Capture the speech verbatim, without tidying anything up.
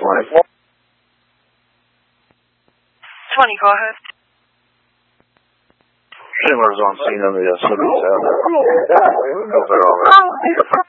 twenty. twenty, go ahead. Schindler's on scene in the uh, Civic South.